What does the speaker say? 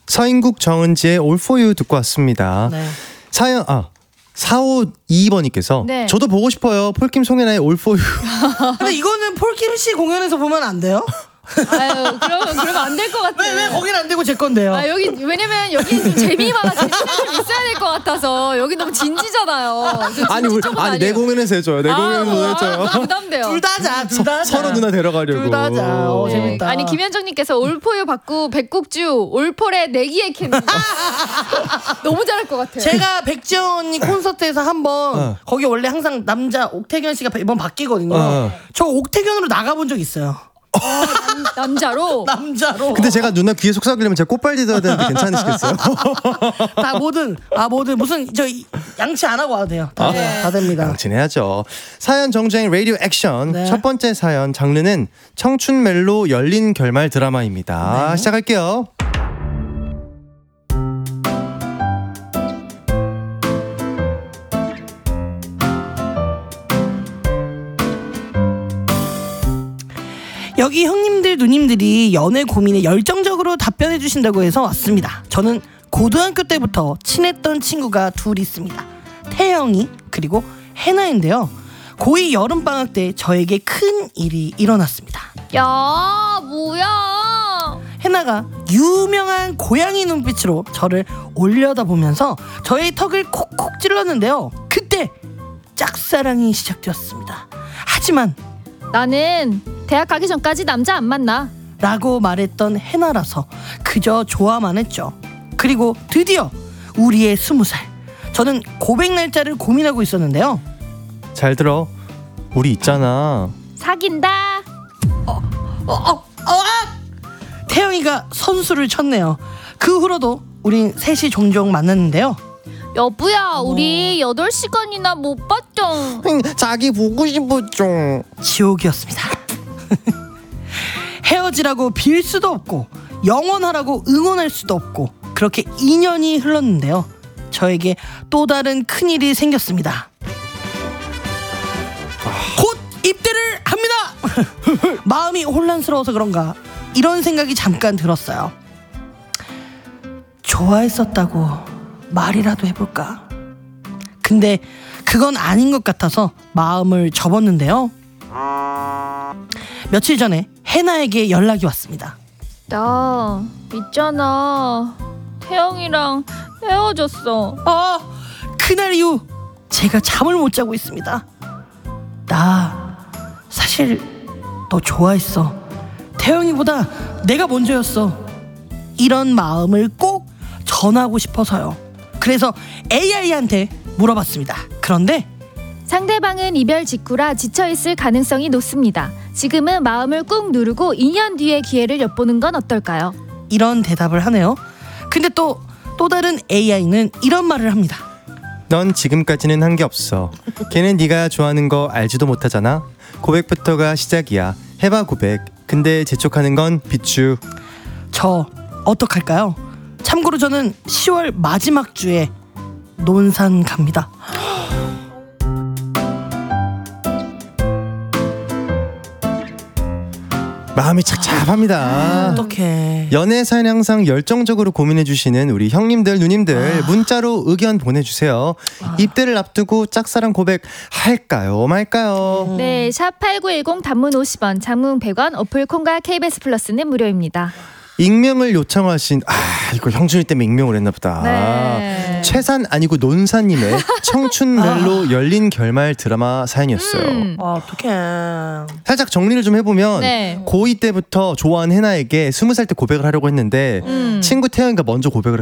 서인국 정은지의 All For You 듣고 왔습니다. 네. 사연 4522번님께서 네. 저도 보고 싶어요. 폴킴 송혜나의 All For You. 근데 이거는 폴킴 씨 공연에서 보면 안 돼요? 아유, 그러면 안 될 것 같아. 왜 거긴 안 되고 제 건데요? 왜냐면 여기 좀 재미가 좀 있어야 될 것 같아서 여기 너무 진지잖아요. 아니 내 공연에서 해줘요. 내 공연에서 해줘요. 부담돼요. 둘 다 하자. 서로 누나 데려가려고. 둘 다 하자. 재밌다. 아니 김현정님께서 올포유 받고 백국주 올폴의 내기의 캔 너무 잘할 것 같아요. 제가 백지연 언니 콘서트에서 한번 거기 원래 항상 남자 옥태견 씨가 매번 바뀌거든요. 저 옥태견으로 나가본 적 있어요. 남자로? 남자로. 근데 제가 누나 귀에 속삭이려면 제가 꽃발디 둬야 되는데 괜찮으시겠어요? 다 뭐든 무슨 저 양치 안 하고 와도 돼요. 다 됩니다. 양치해야죠. 사연 정주행 라디오 액션. 네. 첫 번째 사연 장르는 청춘 멜로 열린 결말 드라마입니다. 네. 시작할게요. 여기 형님들 누님들이 연애 고민에 열정적으로 답변해 주신다고 해서 왔습니다. 저는 고등학교 때부터 친했던 친구가 둘 있습니다. 태영이 그리고 해나인데요. 고2 여름방학 때 저에게 큰 일이 일어났습니다. 야 뭐야? 해나가 유명한 고양이 눈빛으로 저를 올려다보면서 저의 턱을 콕콕 찔렀는데요. 그때 짝사랑이 시작되었습니다. 하지만 나는 대학 가기 전까지 남자 안 만나. 라고 말했던 해나라서 그저 좋아만 했죠. 그리고 드디어 우리의 20살. 저는 고백 날짜를 고민하고 있었는데요. 잘 들어. 우리 있잖아. 사귄다. 태영이가 선수를 쳤네요. 그 후로도 우린 셋이 종종 만났는데요. 여보야 우리 8시간이나 못 봤죠. 자기 보고 싶었죠. 지옥이었습니다. 헤어지라고 빌 수도 없고 영원하라고 응원할 수도 없고 그렇게 2년이 흘렀는데요. 저에게 또 다른 큰일이 생겼습니다. 곧 입대를 합니다. 마음이 혼란스러워서 그런가 이런 생각이 잠깐 들었어요. 좋아했었다고 말이라도 해볼까. 근데 그건 아닌 것 같아서 마음을 접었는데요. 며칠 전에 해나에게 연락이 왔습니다. 나 있잖아 태영이랑 헤어졌어. 그날 이후 제가 잠을 못 자고 있습니다. 나 사실 너 좋아했어. 태영이보다 내가 먼저였어. 이런 마음을 꼭 전하고 싶어서요. 그래서 AI한테 물어봤습니다. 그런데 상대방은 이별 직후라 지쳐있을 가능성이 높습니다. 지금은 마음을 꾹 누르고 2년 뒤에 기회를 엿보는 건 어떨까요? 이런 대답을 하네요. 근데 또 다른 AI는 이런 말을 합니다. 넌 지금까지는 한 게 없어. 걔는 네가 좋아하는 거 알지도 못하잖아. 고백부터가 시작이야. 해봐 고백. 근데 재촉하는 건 비추. 저 어떡할까요? 참고로 저는 10월 마지막 주에 논산 갑니다. 마음이 착잡합니다. 어떡해. 연애 사연 항상 열정적으로 고민해주시는 우리 형님들 누님들 문자로 의견 보내주세요. 입대를 앞두고 짝사랑 고백 할까요 말까요? 네, 샵8910 단문 50원, 장문 100원, 어플 콩과 KBS 플러스는 무료입니다. 익명을 요청하신 이거 형준이 때문에 익명을 했나 보다. 네. 최산 아니고 논사님의 청춘 멜로 열린 결말 드라마 사연이었어요. 어떡해. 살짝 정리를 좀 해보면 네. 고2 때부터 좋아하는 해나에게 20살 때 고백을 하려고 했는데 친구 태영이가 먼저 고백을